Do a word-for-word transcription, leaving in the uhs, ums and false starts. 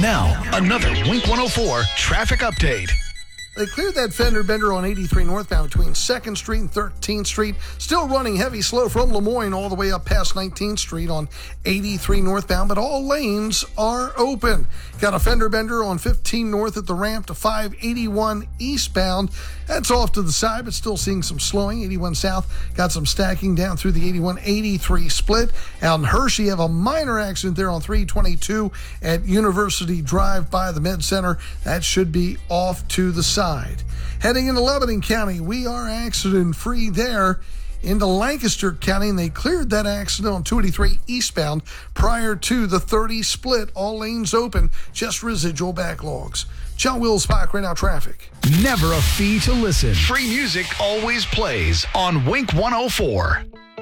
Now, another Wink one oh four traffic update. They cleared that fender bender on eighty-three northbound between second Street and thirteenth Street. Still running heavy slow from Lemoyne all the way up past nineteenth Street on eighty-three northbound, but all lanes are open. Got a fender bender on fifteen north at the ramp to five eighty-one eastbound. That's off to the side, but still seeing some slowing. eighty-one south got some stacking down through the eighty-one eighty-three split. Out in Hershey, have a minor accident there on three twenty-two at University Drive by the Med Center. That should be off to the side. Heading into Lebanon County, we are accident-free there. Into Lancaster County, and they cleared that accident on two eighty-three eastbound prior to the thirty split. All lanes open, just residual backlogs. John Wills, Spike, right now traffic. Never a fee to listen. Free music always plays on Wink one oh four.